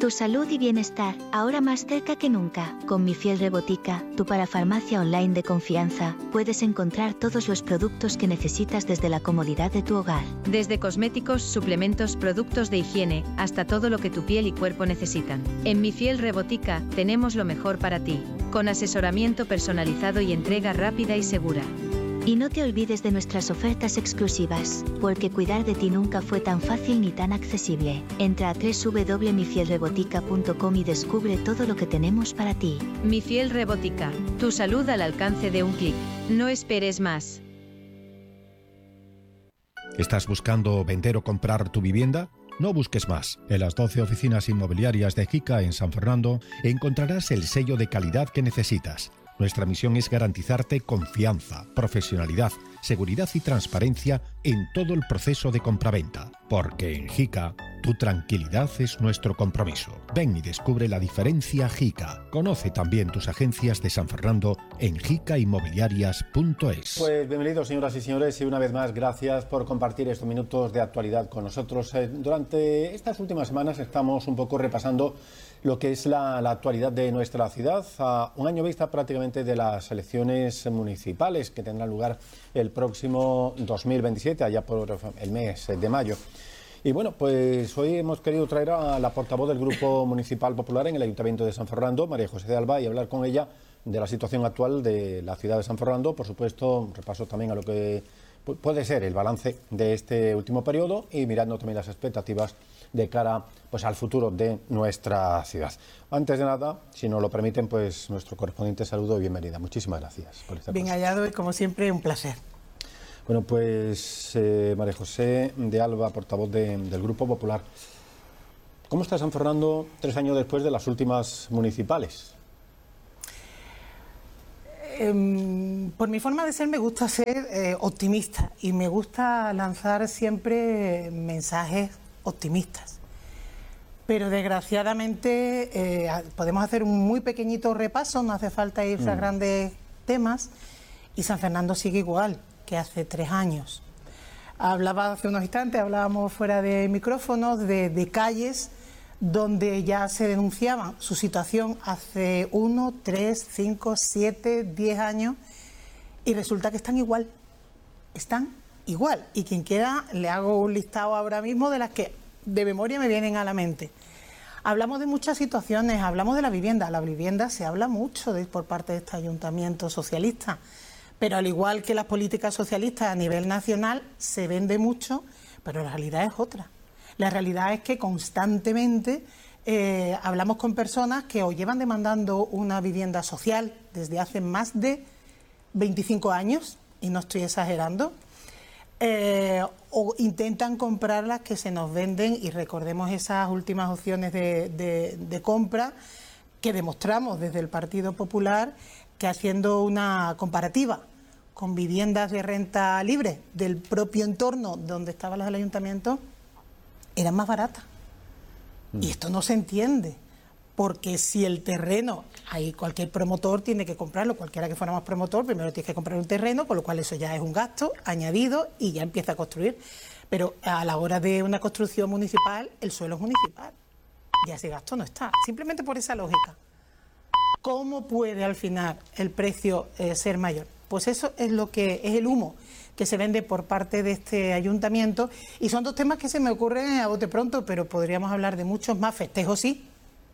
Tu salud y bienestar, ahora más cerca que nunca. Con Mi Fiel Rebotica, tu parafarmacia online de confianza, puedes encontrar todos los productos que necesitas desde la comodidad de tu hogar. Desde cosméticos, suplementos, productos de higiene, hasta todo lo que tu piel y cuerpo necesitan. En Mi Fiel Rebotica, tenemos lo mejor para ti, con asesoramiento personalizado y entrega rápida y segura. Y no te olvides de nuestras ofertas exclusivas, porque cuidar de ti nunca fue tan fácil ni tan accesible. Entra a www.mifielrebotica.com y descubre todo lo que tenemos para ti. Mi Fiel Rebotica, tu salud al alcance de un clic. No esperes más. ¿Estás buscando vender o comprar tu vivienda? No busques más. En las 12 oficinas inmobiliarias de JICA en San Fernando encontrarás el sello de calidad que necesitas. Nuestra misión es garantizarte confianza, profesionalidad, seguridad y transparencia en todo el proceso de compraventa. Porque en JICA, tu tranquilidad es nuestro compromiso. Ven y descubre la diferencia JICA. Conoce también tus agencias de San Fernando en jicainmobiliarias.es. Pues bienvenidos, señoras y señores, y una vez más gracias por compartir estos minutos de actualidad con nosotros. Durante estas últimas semanas estamos un poco repasando lo que es la actualidad de nuestra ciudad, a un año vista prácticamente de las elecciones municipales que tendrán lugar el próximo 2027, allá por el mes de mayo. Y bueno, pues hoy hemos querido traer a la portavoz del Grupo Municipal Popular en el Ayuntamiento de San Fernando, María José de Alba, y hablar con ella de la situación actual de la ciudad de San Fernando. Por supuesto, un repaso también a lo que puede ser el balance de este último periodo y mirando también las expectativas de cara pues al futuro de nuestra ciudad. Antes de nada, si nos lo permiten, pues nuestro correspondiente saludo y bienvenida. Muchísimas gracias por estar con nosotros. Bien hallado y como siempre un placer. Bueno, pues María José de Alba, portavoz del Grupo Popular. ¿Cómo está San Fernando 3 años después de las últimas municipales? Por mi forma de ser me gusta ser optimista y me gusta lanzar siempre mensajes optimistas. Pero desgraciadamente podemos hacer un muy pequeñito repaso, no hace falta irse a grandes temas, y San Fernando sigue igual que hace 3 años. Hablaba hace unos instantes, hablábamos fuera de micrófonos de calles donde ya se denunciaba su situación hace 1, 3, 5, 7, 10 años y resulta que están igual. Y quien quiera le hago un listado ahora mismo de las que de memoria me vienen a la mente. Hablamos de muchas situaciones, hablamos de la vivienda. La vivienda se habla mucho por parte de este ayuntamiento socialista, pero al igual que las políticas socialistas a nivel nacional se vende mucho, pero la realidad es otra. La realidad es que constantemente hablamos con personas que o llevan demandando una vivienda social desde hace más de 25 años, y no estoy exagerando, o intentan comprar las que se nos venden, y recordemos esas últimas opciones de compra que demostramos desde el Partido Popular que, haciendo una comparativa con viviendas de renta libre del propio entorno donde estaban las del ayuntamiento, eran más baratas. Y esto no se entiende, porque si el terreno, ahí cualquier promotor tiene que comprarlo, cualquiera que fuera más promotor, primero tienes que comprar un terreno, con lo cual eso ya es un gasto añadido y ya empieza a construir. Pero a la hora de una construcción municipal, el suelo es municipal, ya ese gasto no está, simplemente por esa lógica. ¿Cómo puede al final el precio ser mayor? Pues eso es lo que es el humo que se vende por parte de este ayuntamiento, y son 2 temas que se me ocurren a bote pronto, pero podríamos hablar de muchos más. Festejos sí,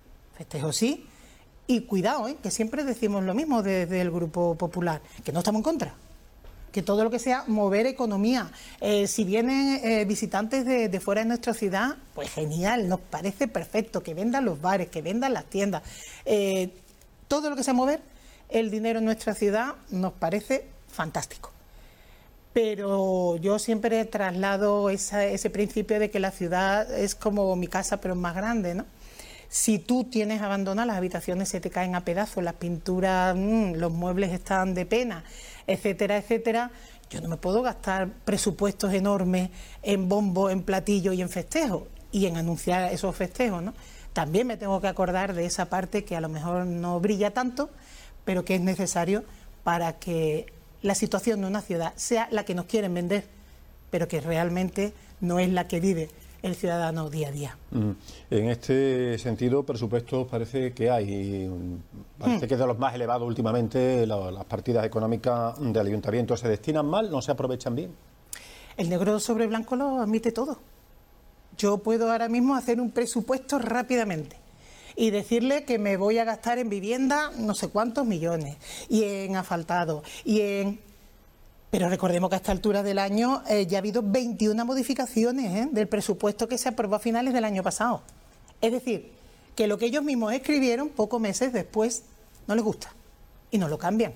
y cuidado, que siempre decimos lo mismo desde el Grupo Popular, que no estamos en contra, que todo lo que sea mover economía, si vienen visitantes de fuera de nuestra ciudad, pues genial, nos parece perfecto, que vendan los bares, que vendan las tiendas, todo lo que sea mover el dinero en nuestra ciudad nos parece fantástico. Pero yo siempre traslado ese principio de que la ciudad es como mi casa, pero es más grande, ¿no? Si tú tienes abandonadas las habitaciones, se te caen a pedazos, las pinturas, los muebles están de pena, etcétera, etcétera. Yo no me puedo gastar presupuestos enormes en bombo, en platillo y en festejos, y en anunciar esos festejos, ¿no? También me tengo que acordar de esa parte que a lo mejor no brilla tanto, pero que es necesario para que la situación de una ciudad sea la que nos quieren vender, pero que realmente no es la que vive el ciudadano día a día. En este sentido, presupuestos parece que hay. Parece que es de los más elevados últimamente. Las partidas económicas del ayuntamiento se destinan mal, no se aprovechan bien. El negro sobre blanco lo admite todo. Yo puedo ahora mismo hacer un presupuesto rápidamente y decirle que me voy a gastar en vivienda no sé cuántos millones, y en asfaltado, y en... Pero recordemos que a esta altura del año ya ha habido 21 modificaciones del presupuesto que se aprobó a finales del año pasado. Es decir, que lo que ellos mismos escribieron, pocos meses después, no les gusta y no lo cambian.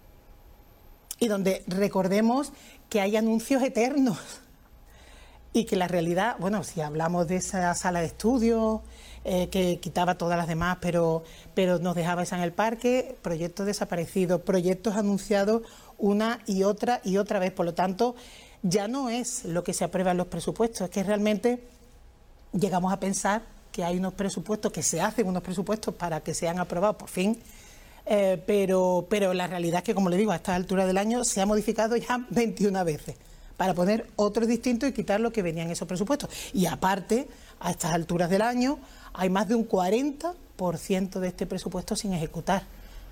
Y donde recordemos que hay anuncios eternos y que la realidad, bueno, si hablamos de esa sala de estudio que quitaba todas las demás, pero nos dejaba esa en el parque, proyectos desaparecidos, proyectos anunciados una y otra vez. Por lo tanto, ya no es lo que se aprueba en los presupuestos, es que realmente llegamos a pensar que hay unos presupuestos, que se hacen unos presupuestos para que sean aprobados por fin, pero la realidad es que, como le digo, a esta altura del año se ha modificado ya 21 veces para poner otros distintos y quitar lo que venía en esos presupuestos. Y aparte, a estas alturas del año, hay más de un 40% de este presupuesto sin ejecutar.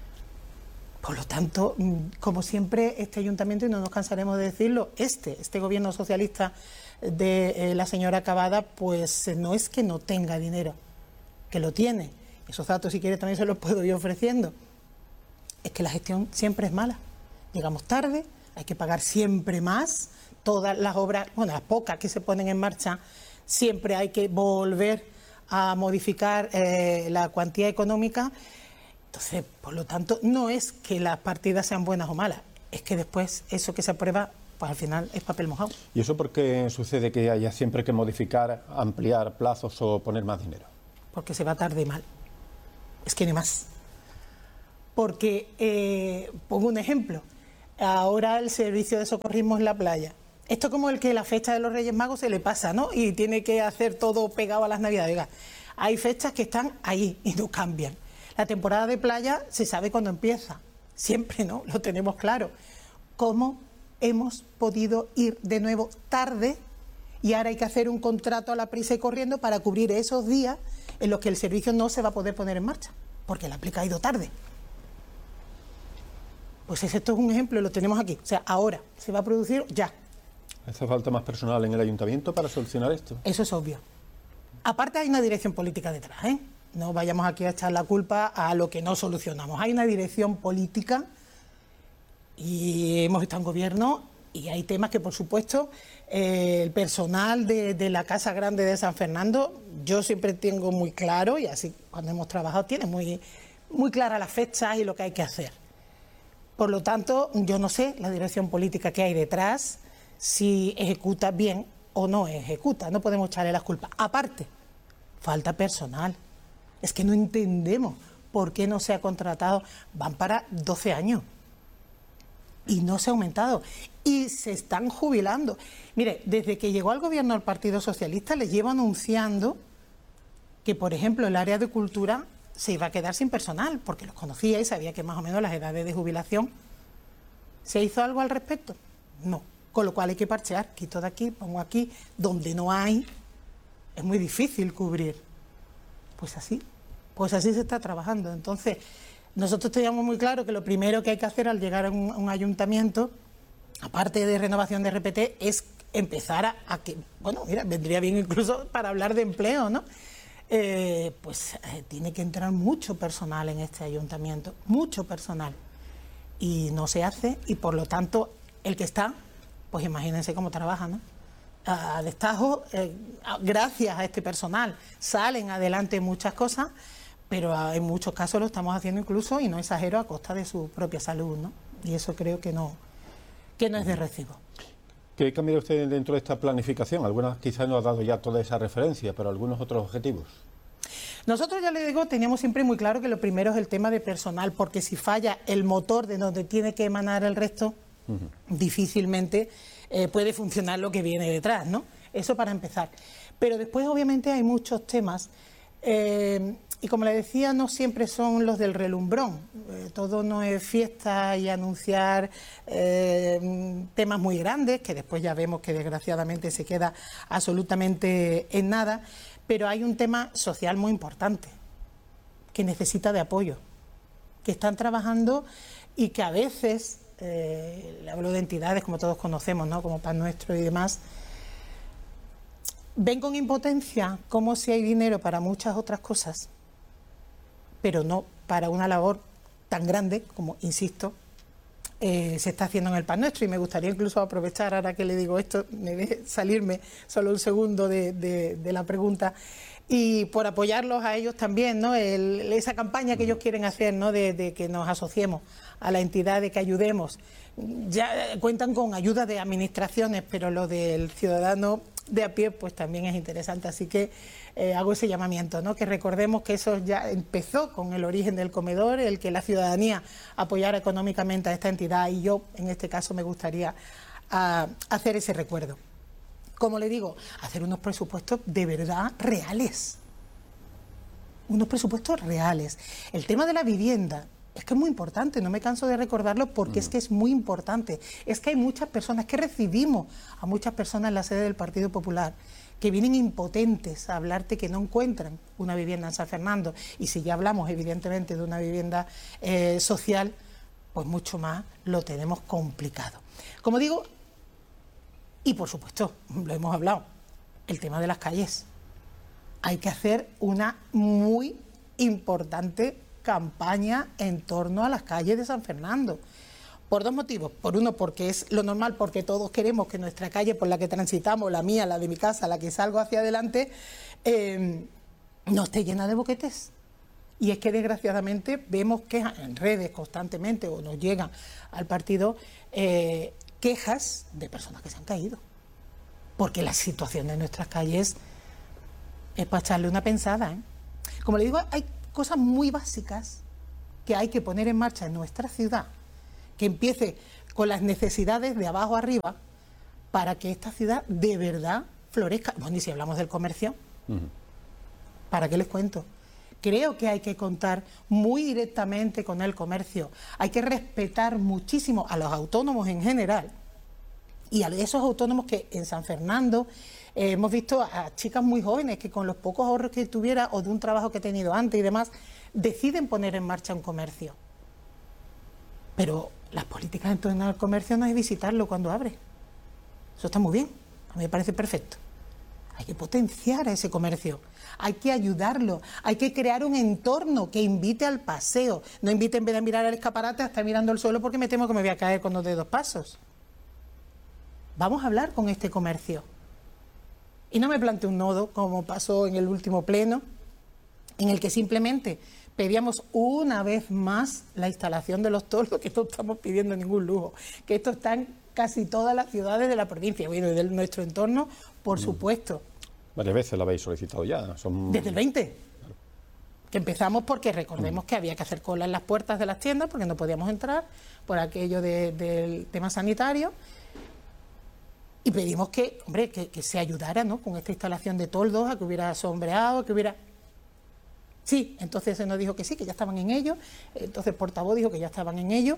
Por lo tanto, como siempre, este ayuntamiento, y no nos cansaremos de decirlo, este gobierno socialista de la señora Cavada, pues no es que no tenga dinero, que lo tiene. Esos datos, si quiere, también se los puedo ir ofreciendo. Es que la gestión siempre es mala. Llegamos tarde, hay que pagar siempre más. Todas las obras, bueno, las pocas que se ponen en marcha, siempre hay que volver a modificar la cuantía económica. Entonces, por lo tanto, no es que las partidas sean buenas o malas, es que después eso que se aprueba, pues al final es papel mojado. ¿Y eso por qué sucede que haya siempre que modificar, ampliar plazos o poner más dinero? Porque se va tarde y mal. Es que ni más. Porque, pongo un ejemplo, ahora el servicio de socorrismo en la playa. Esto como el que la fecha de los Reyes Magos se le pasa, ¿no? Y tiene que hacer todo pegado a las Navidades. Oiga, hay fechas que están ahí y no cambian. La temporada de playa se sabe cuándo empieza. Siempre, ¿no? Lo tenemos claro. ¿Cómo hemos podido ir de nuevo tarde y ahora hay que hacer un contrato a la prisa y corriendo para cubrir esos días en los que el servicio no se va a poder poner en marcha? Porque la aplica ha ido tarde. Pues esto es un ejemplo, lo tenemos aquí. O sea, ahora se va a producir ya. ¿Hace falta más personal en el ayuntamiento para solucionar esto? Eso es obvio. Aparte hay una dirección política detrás, ¿eh? No vayamos aquí a echar la culpa a lo que no solucionamos. Hay una dirección política y hemos estado en gobierno y hay temas que, por supuesto, el personal de la Casa Grande de San Fernando, yo siempre tengo muy claro, y así cuando hemos trabajado tiene muy claras las fechas y lo que hay que hacer. Por lo tanto, yo no sé la dirección política que hay detrás, si ejecuta bien o no ejecuta, no podemos echarle las culpas. Aparte, falta personal. Es que no entendemos por qué no se ha contratado. Van para 12 años y no se ha aumentado. Y se están jubilando. Mire, desde que llegó al gobierno el Partido Socialista les llevo anunciando que, por ejemplo, el área de cultura se iba a quedar sin personal, porque los conocía y sabía que más o menos las edades de jubilación. ¿Se hizo algo al respecto? No. Con lo cual hay que parchear, quito de aquí, pongo aquí, donde no hay, es muy difícil cubrir. Pues así se está trabajando. Entonces, nosotros teníamos muy claro que lo primero que hay que hacer al llegar a un ayuntamiento, aparte de renovación de RPT, es empezar a que, bueno, mira, vendría bien incluso para hablar de empleo, ¿no? Tiene que entrar mucho personal en este ayuntamiento, mucho personal. Y no se hace, y por lo tanto, el que está, pues imagínense cómo trabaja, ¿no? A destajo, gracias a este personal salen adelante muchas cosas, pero en muchos casos lo estamos haciendo incluso, y no exagero, a costa de su propia salud, ¿no? Y eso creo que no es de recibo. ¿Qué cambia usted dentro de esta planificación? Algunas quizás no ha dado ya toda esa referencia, pero algunos otros objetivos. Nosotros, ya le digo, teníamos siempre muy claro que lo primero es el tema de personal, porque si falla el motor de donde tiene que emanar el resto, difícilmente puede funcionar lo que viene detrás, ¿no? Eso para empezar. Pero después, obviamente, hay muchos temas. Y como le decía, no siempre son los del relumbrón. Todo no es fiesta y anunciar temas muy grandes, que después ya vemos que desgraciadamente se queda absolutamente en nada. Pero hay un tema social muy importante, que necesita de apoyo, que están trabajando y que a veces, le hablo de entidades como todos conocemos, ¿no?, como Pan Nuestro y demás, ven con impotencia como si hay dinero para muchas otras cosas, pero no para una labor tan grande como, insisto, se está haciendo en el Pan Nuestro. Y me gustaría incluso aprovechar, ahora que le digo esto, me deje salirme solo un segundo de la pregunta, y por apoyarlos a ellos también, ¿no?, esa campaña que ellos quieren hacer, ¿no?, de que nos asociemos a la entidad, de que ayudemos. Ya cuentan con ayuda de administraciones, pero lo del ciudadano de a pie pues también es interesante, así que hago ese llamamiento, ¿no?, que recordemos que eso ya empezó con el origen del comedor, el que la ciudadanía apoyara económicamente a esta entidad, y yo en este caso me gustaría hacer ese recuerdo. Como le digo, hacer unos presupuestos de verdad reales, unos presupuestos reales. El tema de la vivienda es que es muy importante, no me canso de recordarlo porque es que es muy importante. Es que hay muchas personas, que recibimos a muchas personas en la sede del Partido Popular que vienen impotentes a hablarte que no encuentran una vivienda en San Fernando. Y si ya hablamos evidentemente de una vivienda social, pues mucho más lo tenemos complicado. Como digo, y por supuesto, lo hemos hablado, el tema de las calles. Hay que hacer una muy importante campaña en torno a las calles de San Fernando, por dos motivos. Por uno, porque es lo normal, porque todos queremos que nuestra calle por la que transitamos, la mía, la de mi casa, la que salgo hacia adelante, no esté llena de boquetes. Y es que desgraciadamente vemos quejas en redes constantemente, o nos llegan al partido quejas de personas que se han caído, porque la situación de nuestras calles es para echarle una pensada, ¿eh? Como le digo, hay cosas muy básicas que hay que poner en marcha en nuestra ciudad, que empiece con las necesidades de abajo arriba para que esta ciudad de verdad florezca. Bueno, y si hablamos del comercio, ¿para qué les cuento? Creo que hay que contar muy directamente con el comercio. Hay que respetar muchísimo a los autónomos en general, y a esos autónomos que en San Fernando hemos visto a chicas muy jóvenes que con los pocos ahorros que tuviera o de un trabajo que he tenido antes y demás, deciden poner en marcha un comercio. Pero las políticas en torno al comercio no es visitarlo cuando abre. Eso está muy bien, a mí me parece perfecto. Hay que potenciar a ese comercio, hay que ayudarlo, hay que crear un entorno que invite al paseo, no invite en vez de mirar al escaparate a estar mirando el suelo porque me temo que me voy a caer con los dedos pasos. Vamos a hablar con este comercio. Y no me plantee un nodo, como pasó en el último pleno, en el que simplemente pedíamos una vez más la instalación de los toldos, que no estamos pidiendo ningún lujo, que esto está en casi todas las ciudades de la provincia, bueno, y de nuestro entorno, por supuesto. Varias veces lo habéis solicitado ya. Desde el 20. Que empezamos porque recordemos que había que hacer cola en las puertas de las tiendas porque no podíamos entrar por aquello del tema sanitario. Y pedimos que, hombre, que se ayudara, ¿no?, con esta instalación de toldos, a que hubiera sombreado, que hubiera... Sí, entonces se nos dijo que sí, que ya estaban en ello. Entonces el portavoz dijo que ya estaban en ello.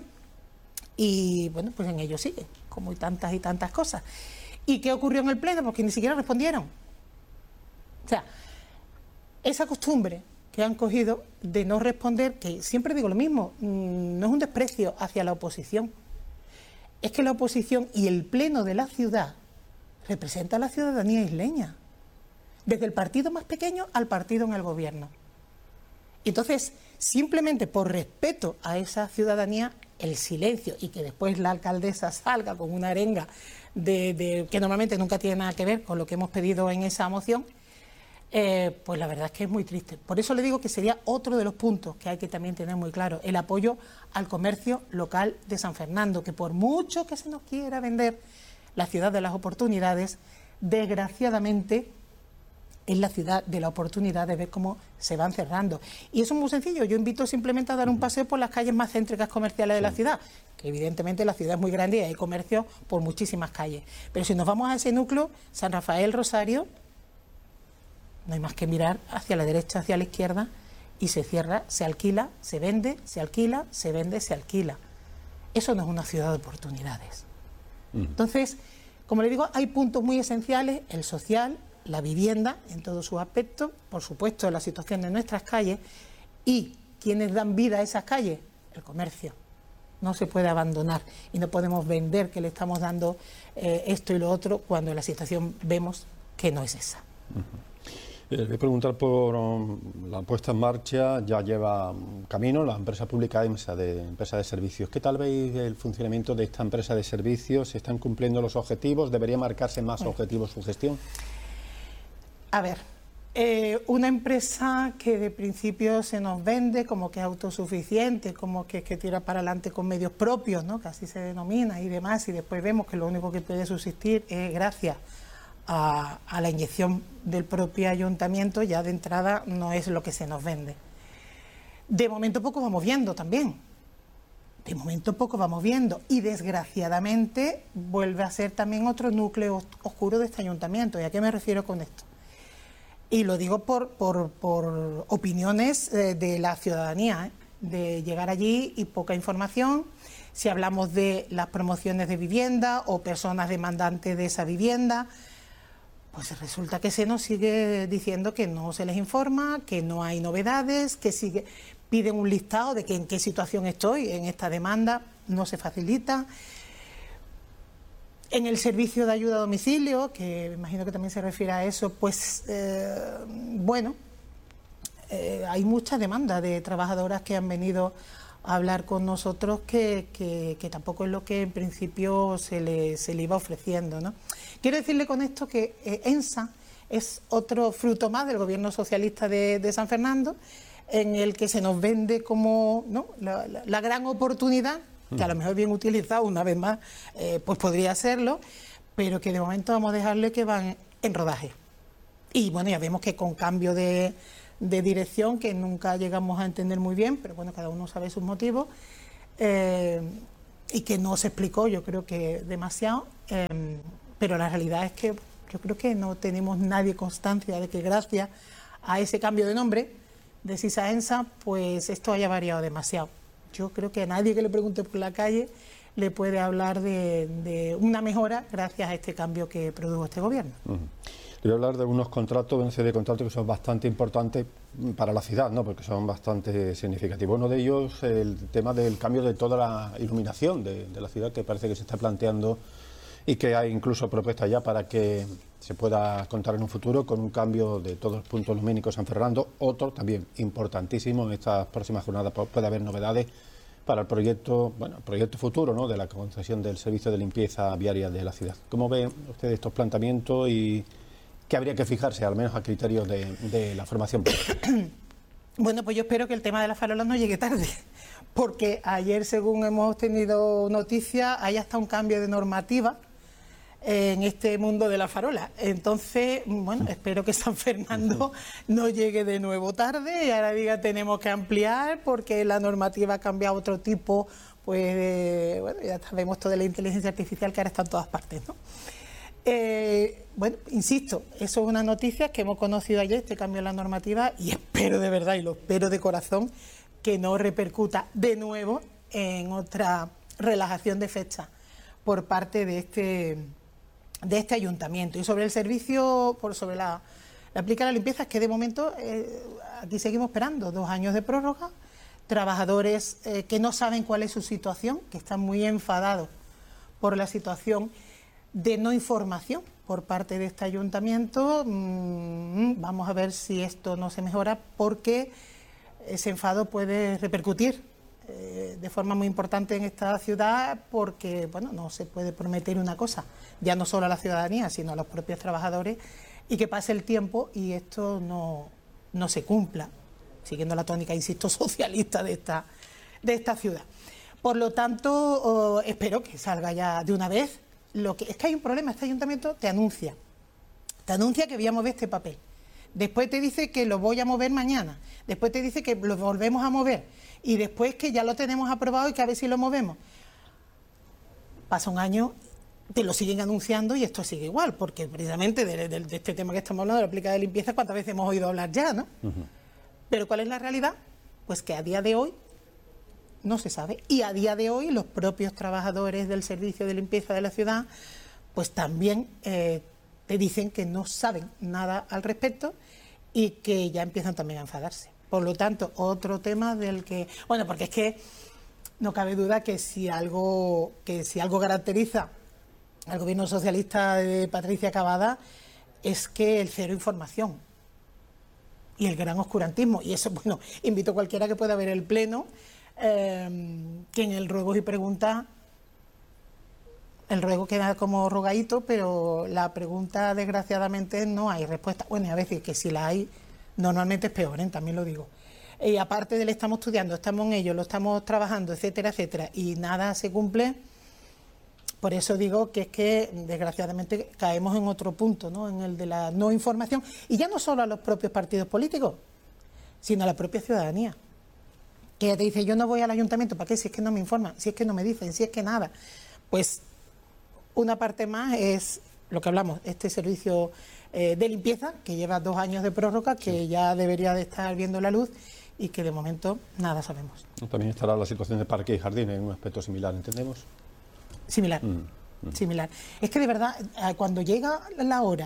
Y bueno, pues en ello sigue, como y tantas cosas. ¿Y qué ocurrió en el pleno? Porque ni siquiera respondieron. O sea, esa costumbre que han cogido de no responder, que siempre digo lo mismo, no es un desprecio hacia la oposición. Es que la oposición y el pleno de la ciudad representa a la ciudadanía isleña, desde el partido más pequeño al partido en el gobierno. Entonces, simplemente por respeto a esa ciudadanía, el silencio, y que después la alcaldesa salga con una arenga que normalmente nunca tiene nada que ver con lo que hemos pedido en esa moción, pues la verdad es que es muy triste. Por eso le digo que sería otro de los puntos que hay que también tener muy claro, el apoyo al comercio local de San Fernando, que por mucho que se nos quiera vender la ciudad de las oportunidades, desgraciadamente es la ciudad de la oportunidad de ver cómo se van cerrando. Y eso es muy sencillo, yo invito simplemente a dar un paseo por las calles más céntricas comerciales de la ciudad, que evidentemente la ciudad es muy grande y hay comercio por muchísimas calles. Pero si nos vamos a ese núcleo, San Rafael, Rosario, no hay más que mirar hacia la derecha, hacia la izquierda, y se cierra, se alquila, se vende, se alquila, se vende, se alquila. Eso no es una ciudad de oportunidades. Entonces, como le digo, hay puntos muy esenciales: el social, la vivienda en todos sus aspectos, por supuesto la situación de nuestras calles, y quienes dan vida a esas calles, el comercio. No se puede abandonar y no podemos vender que le estamos dando esto y lo otro cuando la situación vemos que no es esa. Le voy a preguntar por la puesta en marcha, ya lleva camino la empresa pública EMSA, empresa de servicios. ¿Qué tal veis el funcionamiento de esta empresa de servicios? ¿Se están cumpliendo los objetivos? ¿Debería marcarse más objetivos su gestión? A ver, una empresa que de principio se nos vende como que es autosuficiente, como que tira para adelante con medios propios, ¿no?, que así se denomina y demás, y después vemos que lo único que puede subsistir es gracias a la inyección del propio ayuntamiento, ya de entrada no es lo que se nos vende. De momento poco vamos viendo también. De momento poco vamos viendo y desgraciadamente vuelve a ser también otro núcleo oscuro de este ayuntamiento. ¿Y a qué me refiero con esto? Y lo digo por opiniones de la ciudadanía, de llegar allí y poca información. Si hablamos de las promociones de vivienda o personas demandantes de esa vivienda, pues resulta que se nos sigue diciendo que no se les informa, que no hay novedades, que piden un listado de que en qué situación estoy en esta demanda, no se facilita. En el servicio de ayuda a domicilio, que me imagino que también se refiere a eso, pues hay mucha demanda de trabajadoras que han venido a hablar con nosotros que tampoco es lo que en principio se le iba ofreciendo, ¿no? Quiero decirle con esto que EMSA es otro fruto más del gobierno socialista de San Fernando, en el que se nos vende como, ¿no?, la gran oportunidad, que a lo mejor bien utilizado una vez más, pues podría serlo, pero que de momento vamos a dejarle que van en rodaje. Y bueno, ya vemos que con cambio de dirección, que nunca llegamos a entender muy bien, pero bueno, cada uno sabe sus motivos, y que no se explicó, yo creo que demasiado, pero la realidad es que yo creo que no tenemos nadie constancia de que gracias a ese cambio de nombre de SISA EMSA, pues esto haya variado demasiado. Yo creo que a nadie que le pregunte por la calle le puede hablar de una mejora gracias a este cambio que produjo este gobierno. Le voy a hablar de unos contratos, una serie de contratos que son bastante importantes para la ciudad, ¿no?, porque son bastante significativos. Uno de ellos, el tema del cambio de toda la iluminación de la ciudad, que parece que se está planteando y que hay incluso propuestas ya para que se pueda contar en un futuro con un cambio de todos los puntos lumínicos San Fernando. Otro también importantísimo, en estas próximas jornadas puede haber novedades para el proyecto futuro, ¿no?, de la concesión del servicio de limpieza viaria de la ciudad. ¿Cómo ven ustedes estos planteamientos y qué habría que fijarse, al menos a criterios de la formación política? Bueno, pues yo espero que el tema de las farolas no llegue tarde, porque ayer, según hemos tenido noticia, hay hasta un cambio de normativa en este mundo de la farola. Entonces, bueno, espero que San Fernando no llegue de nuevo tarde y ahora diga tenemos que ampliar porque la normativa ha cambiado a otro tipo, pues, bueno, ya sabemos todo de la inteligencia artificial que ahora está en todas partes, ¿no? Bueno, insisto, eso es una noticia que hemos conocido ayer, este cambio en la normativa, y espero de verdad, y lo espero de corazón, que no repercuta de nuevo en otra relajación de fecha por parte de este ayuntamiento. Y sobre el servicio, sobre la aplica la limpieza, es que de momento aquí seguimos esperando 2 años de prórroga, trabajadores que no saben cuál es su situación, que están muy enfadados por la situación de no información por parte de este ayuntamiento. Vamos a ver si esto no se mejora, porque ese enfado puede repercutir de forma muy importante en esta ciudad, porque bueno, no se puede prometer una cosa, ya no solo a la ciudadanía, sino a los propios trabajadores, y que pase el tiempo y esto no se cumpla, siguiendo la tónica, insisto, socialista de esta ciudad. Por lo tanto, espero que salga ya de una vez. Es que hay un problema, este ayuntamiento te anuncia que voy a mover este papel, después te dice que lo voy a mover mañana, después te dice que lo volvemos a mover, y después que ya lo tenemos aprobado y que a ver si lo movemos. Pasa un año, te lo siguen anunciando y esto sigue igual, porque precisamente de este tema que estamos hablando, de la aplicación de limpieza, ¿cuántas veces hemos oído hablar ya, no? Pero ¿cuál es la realidad? Pues que a día de hoy no se sabe. Y a día de hoy los propios trabajadores del servicio de limpieza de la ciudad pues también te dicen que no saben nada al respecto y que ya empiezan también a enfadarse. Por lo tanto, otro tema del que... Bueno, porque es que no cabe duda que si algo caracteriza al gobierno socialista de Patricia Cavada es que el cero información y el gran oscurantismo. Y eso, bueno, invito a cualquiera que pueda ver el pleno, que en el ruegos y preguntas, el ruego queda como rogadito, pero la pregunta desgraciadamente no hay respuesta. Bueno, y a veces que si la hay, normalmente es peor, también lo digo. Y aparte del estamos estudiando, estamos en ello, lo estamos trabajando, etcétera, etcétera, y nada se cumple. Por eso digo que es que desgraciadamente caemos en otro punto, ¿no? En el de la no información, y ya no solo a los propios partidos políticos, sino a la propia ciudadanía, que ya te dice, yo no voy al ayuntamiento, ¿para qué? Si es que no me informan, si es que no me dicen, si es que nada. Pues una parte más es lo que hablamos, este servicio de limpieza, que lleva 2 años de prórroga, que ya debería de estar viendo la luz y que de momento nada sabemos. También estará la situación de parque y jardín en un aspecto similar, ¿entendemos? Similar, similar. Es que de verdad, cuando llega la hora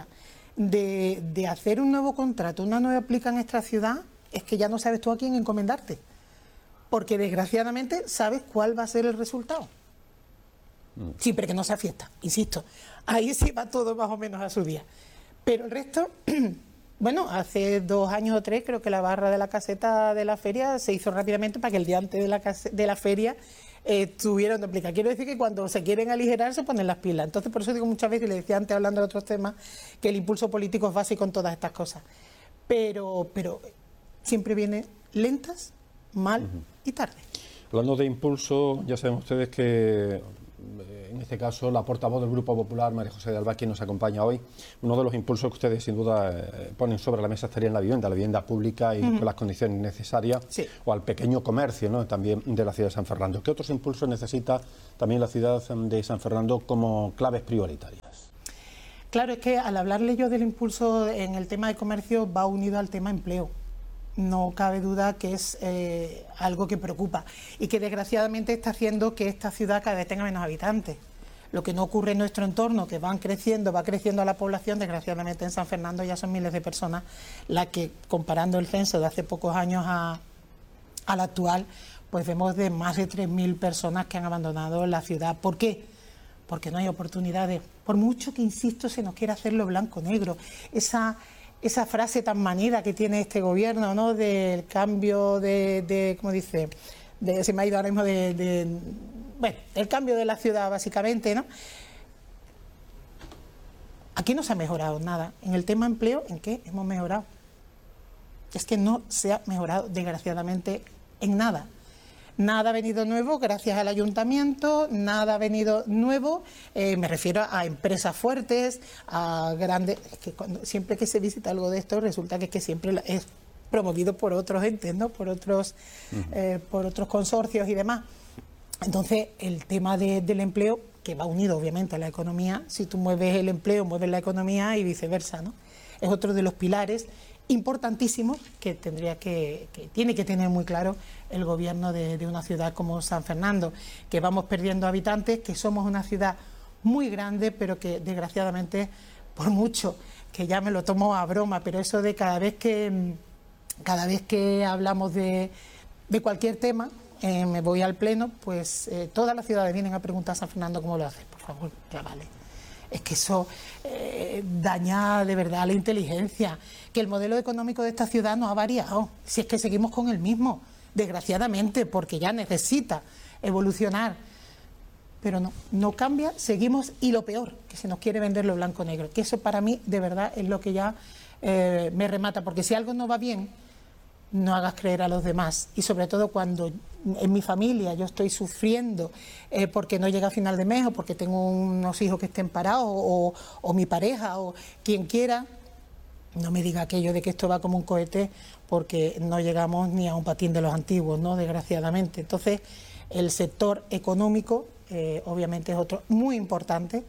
de hacer un nuevo contrato, una nueva aplica en nuestra ciudad, es que ya no sabes tú a quién encomendarte, porque desgraciadamente sabes cuál va a ser el resultado. Siempre que no sea fiesta, insisto. Ahí sí va todo más o menos a su día. Pero el resto, bueno, hace 2 años o 3 creo que la barra de la caseta de la feria se hizo rápidamente para que el día antes de la feria tuvieran de aplicar. Quiero decir que cuando se quieren aligerar se ponen las pilas. Entonces, por eso digo muchas veces, y le decía antes hablando de otros temas, que el impulso político es básico en todas estas cosas. Pero siempre viene lentas, mal y tarde. Hablando de impulso, ya saben ustedes que en este caso la portavoz del Grupo Popular, María José de Alba, quien nos acompaña hoy, uno de los impulsos que ustedes sin duda ponen sobre la mesa estaría en la vivienda pública y con las condiciones necesarias, o al pequeño comercio, ¿no?, también de la ciudad de San Fernando. ¿Qué otros impulsos necesita también la ciudad de San Fernando como claves prioritarias? Claro, es que al hablarle yo del impulso en el tema de comercio va unido al tema empleo. No cabe duda que es algo que preocupa y que desgraciadamente está haciendo que esta ciudad cada vez tenga menos habitantes. Lo que no ocurre en nuestro entorno, que va creciendo la población, desgraciadamente en San Fernando ya son miles de personas las que, comparando el censo de hace pocos años al actual, pues vemos de más de 3.000 personas que han abandonado la ciudad. ¿Por qué? Porque no hay oportunidades. Por mucho que, insisto, se nos quiera hacerlo blanco-negro. Esa frase tan manida que tiene este gobierno, ¿no?, del cambio ¿cómo dice? Se me ha ido ahora mismo bueno, el cambio de la ciudad, básicamente, ¿no? Aquí no se ha mejorado nada. En el tema empleo, ¿en qué hemos mejorado? Es que no se ha mejorado, desgraciadamente, en nada. Nada ha venido nuevo gracias al ayuntamiento, nada ha venido nuevo, me refiero a empresas fuertes, a grandes... Es que siempre que se visita algo de esto resulta que siempre es promovido por otros entes, ¿no?, por otros consorcios y demás. Entonces, el tema del empleo, que va unido obviamente a la economía, si tú mueves el empleo, mueves la economía y viceversa, ¿no? Es otro de los pilares importantísimos que tiene que tener muy claro el gobierno de una ciudad como San Fernando, que vamos perdiendo habitantes, que somos una ciudad muy grande, pero que desgraciadamente, por mucho que ya me lo tomo a broma, pero eso de cada vez que hablamos de cualquier tema, me voy al pleno, pues todas las ciudades vienen a preguntar a San Fernando cómo lo hace. Por favor, ya vale. Es que eso daña de verdad la inteligencia, que el modelo económico de esta ciudad no ha variado, si es que seguimos con el mismo, desgraciadamente, porque ya necesita evolucionar, pero no cambia, seguimos, y lo peor, que se nos quiere vender lo blanco-negro, que eso para mí de verdad es lo que ya me remata, porque si algo no va bien, no hagas creer a los demás, y sobre todo cuando en mi familia yo estoy sufriendo porque no llega a final de mes, o porque tengo unos hijos que estén parados, o mi pareja, o quien quiera, no me diga aquello de que esto va como un cohete, porque no llegamos ni a un patín de los antiguos, ¿no?, desgraciadamente. Entonces, el sector económico obviamente es otro muy importante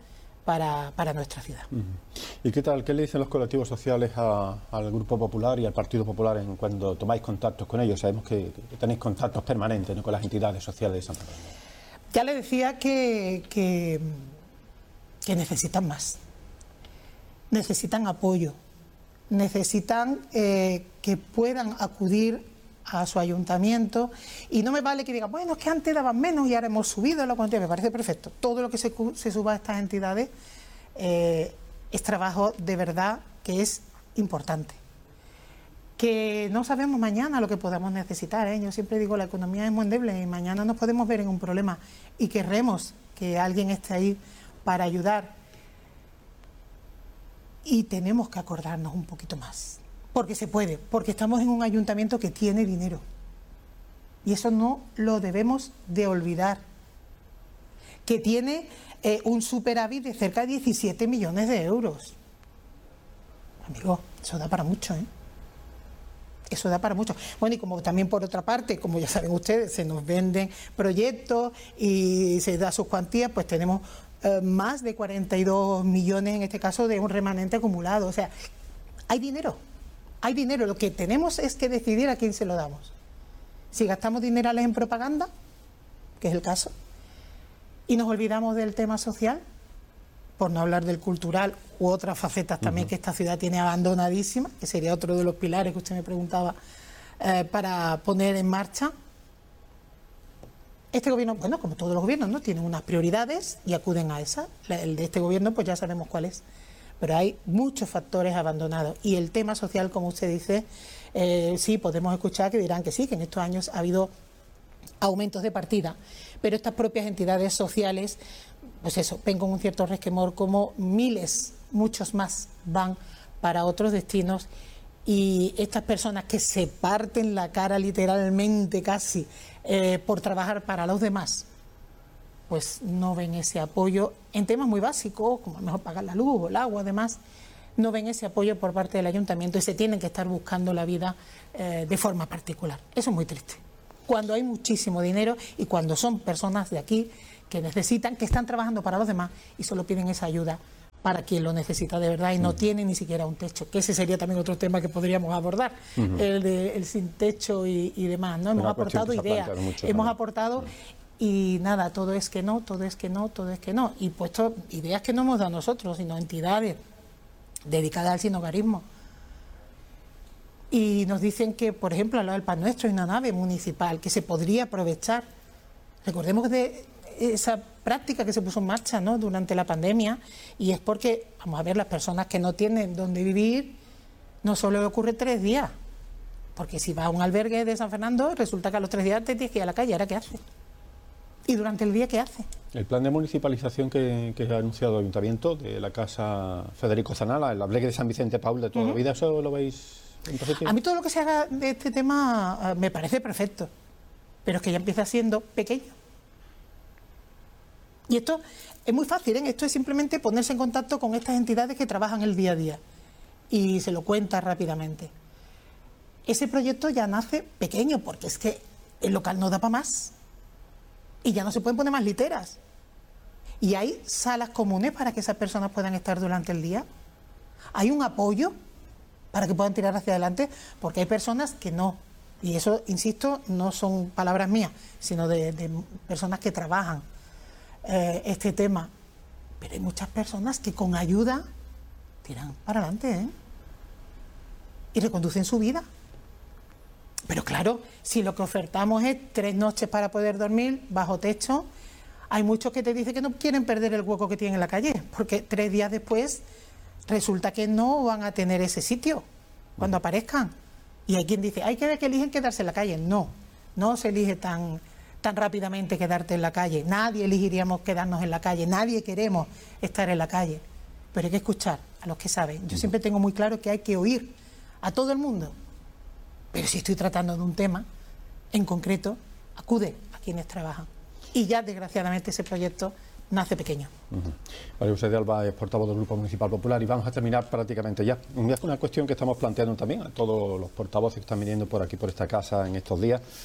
para nuestra ciudad. ¿Y qué tal? ¿Qué le dicen los colectivos sociales al Grupo Popular y al Partido Popular cuando tomáis contactos con ellos? Sabemos que tenéis contactos permanentes, ¿no?, con las entidades sociales de San Fernando. Ya le decía que necesitan más, necesitan apoyo, necesitan que puedan acudir a su ayuntamiento, y no me vale que digan, bueno, es que antes daban menos y ahora hemos subido la cuantía. Me parece perfecto. Todo lo que se suba a estas entidades es trabajo de verdad que es importante. Que no sabemos mañana lo que podamos necesitar, ¿eh? Yo siempre digo, la economía es muy endeble y mañana nos podemos ver en un problema y querremos que alguien esté ahí para ayudar. Y tenemos que acordarnos un poquito más, porque se puede, porque estamos en un ayuntamiento que tiene dinero. Y eso no lo debemos de olvidar. Que tiene un superávit de cerca de 17 millones de euros. Amigo, eso da para mucho, ¿eh? Eso da para mucho. Bueno, y como también por otra parte, como ya saben ustedes, se nos venden proyectos y se da sus cuantías, pues tenemos más de 42 millones en este caso de un remanente acumulado. O sea, hay dinero, hay dinero. Lo que tenemos es que decidir a quién se lo damos. Si gastamos dinerales en propaganda, que es el caso, y nos olvidamos del tema social, por no hablar del cultural u otras facetas también que esta ciudad tiene abandonadísima, que sería otro de los pilares que usted me preguntaba para poner en marcha. Este gobierno, bueno, como todos los gobiernos, ¿no?, tienen unas prioridades y acuden a esas. El de este gobierno, pues ya sabemos cuál es. Pero hay muchos factores abandonados. Y el tema social, como usted dice, sí, podemos escuchar que dirán que sí, que en estos años ha habido aumentos de partida. Pero estas propias entidades sociales, pues eso, ven con un cierto resquemor como miles, muchos más, van para otros destinos, y estas personas que se parten la cara literalmente casi por trabajar para los demás, pues no ven ese apoyo en temas muy básicos, como a lo mejor pagar la luz o el agua, además, no ven ese apoyo por parte del ayuntamiento y se tienen que estar buscando la vida de forma particular. Eso es muy triste. Cuando hay muchísimo dinero y cuando son personas de aquí que necesitan, que están trabajando para los demás y solo piden esa ayuda para quien lo necesita de verdad y no tiene ni siquiera un techo, que ese sería también otro tema que podríamos abordar, el sin techo y demás, ¿no? Hemos aportado ideas, hemos aportado y nada, todo es que no, todo es que no, todo es que no, y puesto ideas que no hemos dado nosotros, sino entidades dedicadas al sinhogarismo. Y nos dicen que, por ejemplo, al lado del Pan Nuestro hay una nave municipal que se podría aprovechar. Recordemos de esa práctica que se puso en marcha, ¿no?, durante la pandemia, y es porque, vamos a ver, las personas que no tienen dónde vivir, no solo le ocurre 3 días, porque si va a un albergue de San Fernando, resulta que a los 3 días te tienes que ir a la calle. ¿Ahora qué hace? ¿Y durante el día qué hace? El plan de municipalización que ha anunciado el Ayuntamiento de la Casa Federico Zanala, el albergue de San Vicente Paul de toda la vida, ¿eso lo veis en positivo? A mí todo lo que se haga de este tema me parece perfecto, pero es que ya empieza siendo pequeño. Y esto es muy fácil, ¿eh? Esto es simplemente ponerse en contacto con estas entidades que trabajan el día a día y se lo cuenta rápidamente. Ese proyecto ya nace pequeño porque es que el local no da para más y ya no se pueden poner más literas. Y hay salas comunes para que esas personas puedan estar durante el día. Hay un apoyo para que puedan tirar hacia adelante, porque hay personas que no. Y eso, insisto, no son palabras mías, sino de personas que trabajan este tema. Pero hay muchas personas que con ayuda tiran para adelante, ¿eh? Y reconducen su vida. Pero claro, si lo que ofertamos es 3 noches para poder dormir bajo techo, hay muchos que te dicen que no quieren perder el hueco que tienen en la calle, porque 3 días después resulta que no van a tener ese sitio cuando aparezcan. Y hay quien dice, hay que ver que eligen quedarse en la calle. No, no se elige tan rápidamente quedarte en la calle. Nadie elegiríamos quedarnos en la calle, nadie queremos estar en la calle. Pero hay que escuchar a los que saben. Yo siempre tengo muy claro que hay que oír a todo el mundo. Pero si estoy tratando de un tema en concreto, acude a quienes trabajan. Y ya, desgraciadamente, ese proyecto nace pequeño. María José de Alba es portavoz del Grupo Municipal Popular y vamos a terminar prácticamente ya. Es una cuestión que estamos planteando también a todos los portavoces que están viniendo por aquí, por esta casa en estos días.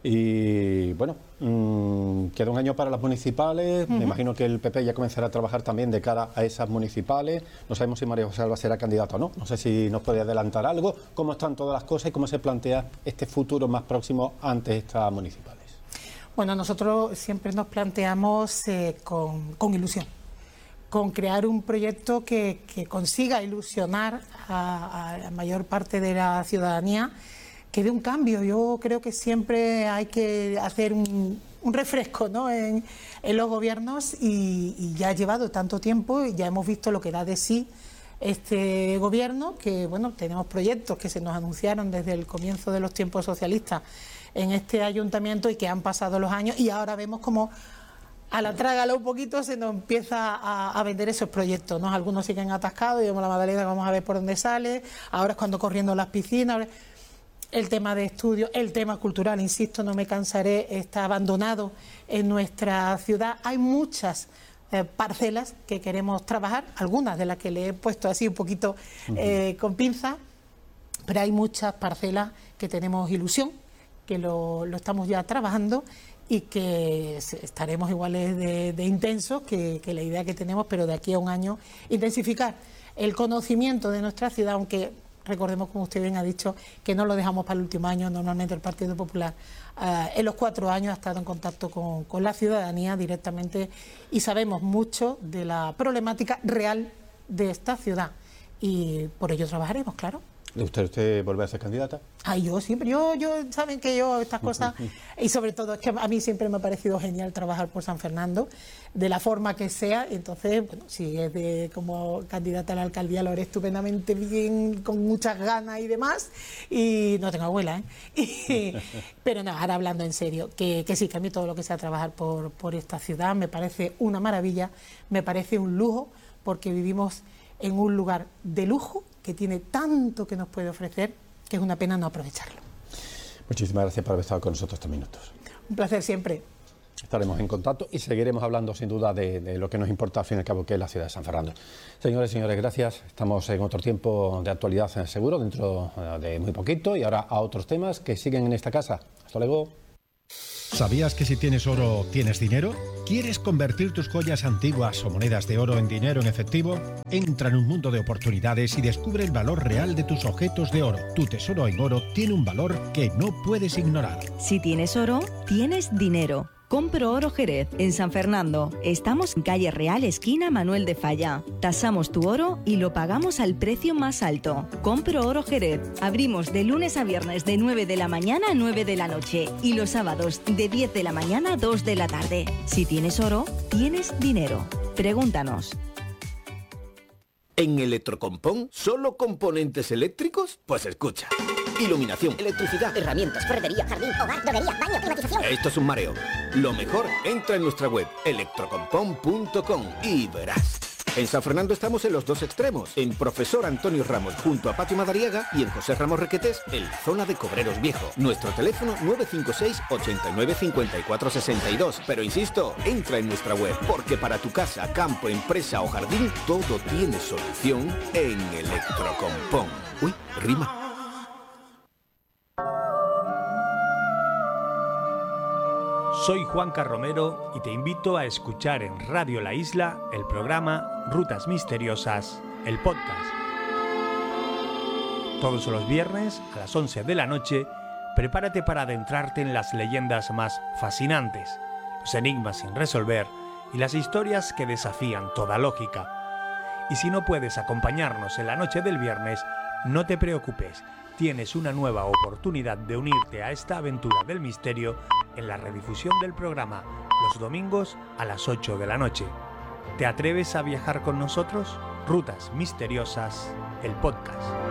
Y bueno, queda un año para las municipales. Me imagino que el PP ya comenzará a trabajar también de cara a esas municipales. No sabemos si María José Alba será candidata o no. No sé si nos puede adelantar algo, cómo están todas las cosas y cómo se plantea este futuro más próximo ante estas municipales. Bueno, nosotros siempre nos planteamos con ilusión, con crear un proyecto que consiga ilusionar a la mayor parte de la ciudadanía, que dé un cambio. Yo creo que siempre hay que hacer un refresco, ¿no?, en los gobiernos, y ya ha llevado tanto tiempo y ya hemos visto lo que da de sí este gobierno, que bueno, tenemos proyectos que se nos anunciaron desde el comienzo de los tiempos socialistas en este ayuntamiento y que han pasado los años y ahora vemos como a la trágala un poquito se nos empieza a vender esos proyectos, ¿no? Algunos siguen atascados y vemos la Magdalena, vamos a ver por dónde sale, ahora es cuando corriendo las piscinas. El tema de estudio, el tema cultural, insisto, no me cansaré, está abandonado en nuestra ciudad. Hay muchas parcelas que queremos trabajar, algunas de las que le he puesto así un poquito con pinza, pero hay muchas parcelas que tenemos ilusión, que lo estamos ya trabajando y que estaremos iguales de intensos que la idea que tenemos, pero de aquí a un año intensificar el conocimiento de nuestra ciudad, aunque recordemos, como usted bien ha dicho, que no lo dejamos para el último año. Normalmente el Partido Popular en los 4 años ha estado en contacto con la ciudadanía directamente y sabemos mucho de la problemática real de esta ciudad y por ello trabajaremos, claro. ¿Le gustaría usted volver a ser candidata? Ay, yo siempre, yo saben que yo estas cosas, y sobre todo es que a mí siempre me ha parecido genial trabajar por San Fernando, de la forma que sea. Entonces, bueno, si es como candidata a la alcaldía lo haré estupendamente bien, con muchas ganas y demás, y no tengo abuela, pero no, ahora hablando en serio, que sí, que a mí todo lo que sea trabajar por esta ciudad me parece una maravilla, me parece un lujo, porque vivimos en un lugar de lujo que tiene tanto que nos puede ofrecer, que es una pena no aprovecharlo. Muchísimas gracias por haber estado con nosotros estos minutos. Un placer siempre. Estaremos en contacto y seguiremos hablando sin duda de lo que nos importa al fin y al cabo, que es la ciudad de San Fernando. Señores y señores, gracias. Estamos en otro tiempo de actualidad seguro, dentro de muy poquito, y ahora a otros temas que siguen en esta casa. Hasta luego. ¿Sabías que si tienes oro, tienes dinero? ¿Quieres convertir tus joyas antiguas o monedas de oro en dinero en efectivo? Entra en un mundo de oportunidades y descubre el valor real de tus objetos de oro. Tu tesoro en oro tiene un valor que no puedes ignorar. Si tienes oro, tienes dinero. Compro Oro Jerez, en San Fernando. Estamos en calle Real, esquina Manuel de Falla. Tasamos tu oro y lo pagamos al precio más alto. Compro Oro Jerez. Abrimos de lunes a viernes de 9 de la mañana a 9 de la noche y los sábados de 10 de la mañana a 2 de la tarde. Si tienes oro, tienes dinero. Pregúntanos. ¿En Electrocompón solo componentes eléctricos? Pues escucha. Iluminación, electricidad, herramientas, ferretería, jardín, hogar, droguería, baño, climatización. Esto es un mareo. Lo mejor, entra en nuestra web electrocompón.com y verás. En San Fernando estamos en los dos extremos, en Profesor Antonio Ramos junto a Patio Madariaga y en José Ramos Requetés en la zona de Cobreros Viejo. Nuestro teléfono 956 89 54 62. Pero insisto, entra en nuestra web, porque para tu casa, campo, empresa o jardín, todo tiene solución en Electrocompón. Uy, rima. Soy Juanca Romero y te invito a escuchar en Radio La Isla el programa Rutas Misteriosas, el podcast. Todos los viernes a las 11 de la noche, prepárate para adentrarte en las leyendas más fascinantes, los enigmas sin resolver y las historias que desafían toda lógica. Y si no puedes acompañarnos en la noche del viernes, no te preocupes. Tienes una nueva oportunidad de unirte a esta aventura del misterio en la redifusión del programa los domingos a las 8 de la noche. ¿Te atreves a viajar con nosotros? Rutas Misteriosas, el podcast.